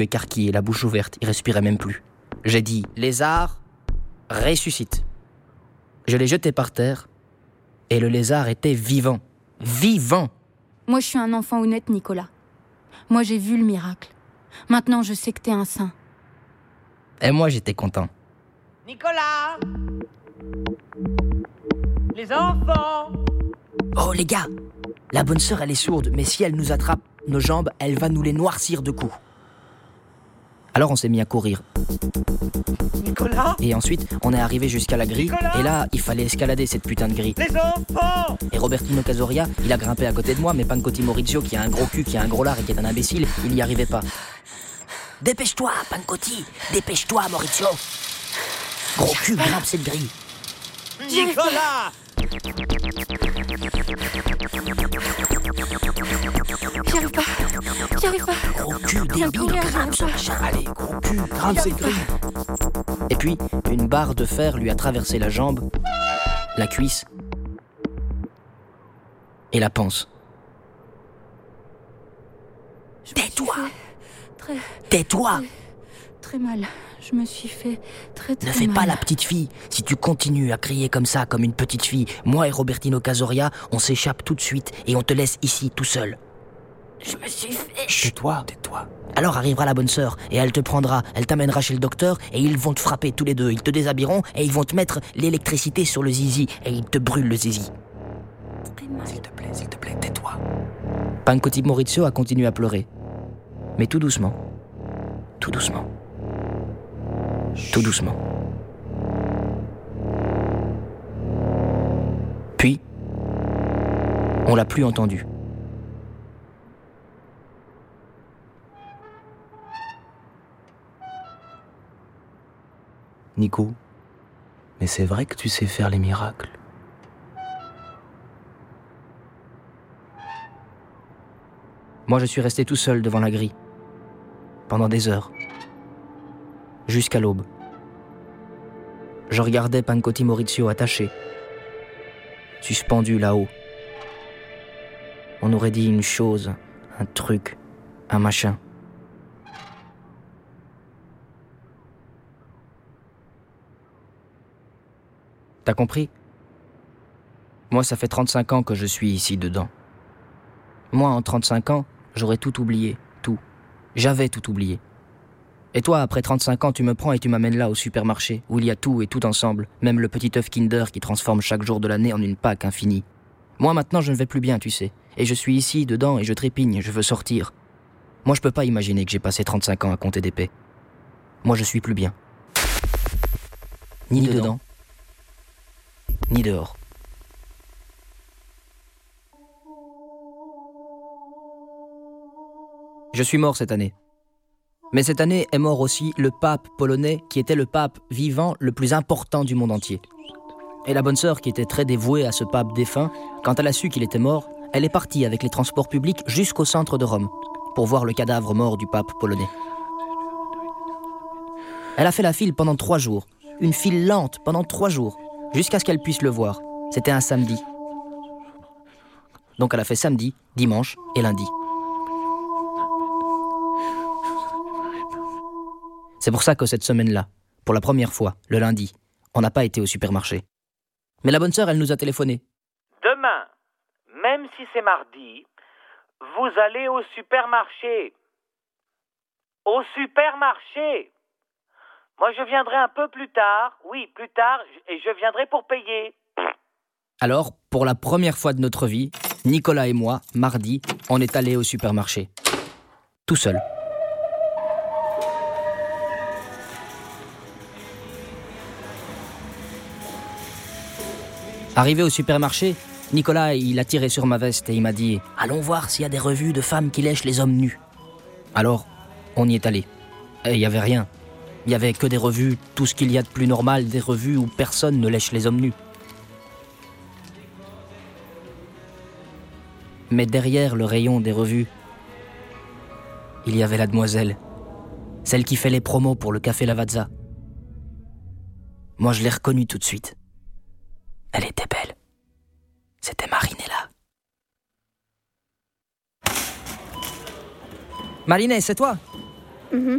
écarquillé, la bouche ouverte, il respirait même plus. J'ai dit « Lézard, ressuscite ». Je l'ai jeté par terre et le lézard était vivant. Vivant! Moi, je suis un enfant honnête, Nicolas. Moi, j'ai vu le miracle. Maintenant, je sais que t'es un saint. Et moi, j'étais content. Nicolas! Les enfants! Oh, les gars! La bonne sœur, elle est sourde, mais si elle nous attrape nos jambes, elle va nous les noircir de coups. Alors, on s'est mis à courir. Nicolas! Et ensuite, on est arrivé jusqu'à la grille. Nicolas! Et là, il fallait escalader cette putain de grille. Les enfants! Et Robertino Casoria, il a grimpé à côté de moi, mais Pancotti Maurizio, qui a un gros cul, qui a un gros lard et qui est un imbécile, il n'y arrivait pas. Dépêche-toi, Pancotti! Dépêche-toi, Maurizio! Gros cul, grimpe cette grille. Nicolas! J'y arrive pas. Gros cul, débile, courir, grimpe ce j'arrive machin. Allez, gros cul, grimpe cette grille. Et puis, une barre de fer lui a traversé la jambe, la cuisse et la panse. Tais-toi! Tais-toi! Très mal. Je me suis fait très Ne fais mal. pas la petite fille. Si tu continues à crier comme ça, comme une petite fille, moi et Robertino Casoria, on s'échappe tout de suite et on te laisse ici tout seul. Je me suis fait... Tais-toi, tais-toi. Alors arrivera la bonne sœur et elle te prendra, elle t'amènera chez le docteur et ils vont te frapper tous les deux. Ils te déshabilleront et ils vont te mettre l'électricité sur le zizi et ils te brûlent le zizi. Très mal. S'il te plaît, tais-toi. Pancotti Maurizio a continué à pleurer. Mais tout doucement. Tout doucement. Tout doucement. Puis, on l'a plus entendu. Nico, mais c'est vrai que tu sais faire les miracles. Moi, je suis resté tout seul devant la grille. Pendant des heures. Jusqu'à l'aube. Je regardais Pancotti Maurizio attaché. Suspendu là-haut. On aurait dit une chose, un truc, un machin. T'as compris? Moi, ça fait 35 ans que je suis ici dedans. Moi, en 35 ans, j'aurais tout oublié, tout. J'avais tout oublié. Et toi, après 35 ans, tu me prends et tu m'amènes là au supermarché, où il y a tout et tout ensemble, même le petit œuf Kinder qui transforme chaque jour de l'année en une Pâque infinie. Moi, maintenant, je ne vais plus bien, tu sais. Et je suis ici, dedans, et je trépigne, je veux sortir. Moi, je peux pas imaginer que j'ai passé 35 ans à compter des paix. Moi, je suis plus bien. Ni dedans, ni dehors. Je suis mort cette année. Mais cette année est mort aussi le pape polonais qui était le pape vivant le plus important du monde entier. Et la bonne sœur qui était très dévouée à ce pape défunt, quand elle a su qu'il était mort, elle est partie avec les transports publics jusqu'au centre de Rome pour voir le cadavre mort du pape polonais. Elle a fait la file pendant 3 jours, une file lente pendant 3 jours, jusqu'à ce qu'elle puisse le voir. C'était un samedi. Donc elle a fait samedi, dimanche et lundi. C'est pour ça que cette semaine-là, pour la première fois, le lundi, on n'a pas été au supermarché. Mais la bonne sœur, elle nous a téléphoné. Demain, même si c'est mardi, vous allez au supermarché. Au supermarché. Moi, je viendrai un peu plus tard. Oui, plus tard, et je viendrai pour payer. Alors, pour la première fois de notre vie, Nicolas et moi, mardi, on est allés au supermarché. Tout seul. Arrivé au supermarché, Nicolas, il a tiré sur ma veste et il m'a dit « Allons voir s'il y a des revues de femmes qui lèchent les hommes nus. » Alors, on y est allé. Et il n'y avait rien. Il n'y avait que des revues, tout ce qu'il y a de plus normal, des revues où personne ne lèche les hommes nus. Mais derrière le rayon des revues, il y avait la demoiselle, celle qui fait les promos pour le Café Lavazza. Moi, je l'ai reconnue tout de suite. Elle était belle. C'était Marinella. Marinette, c'est toi? Mhm.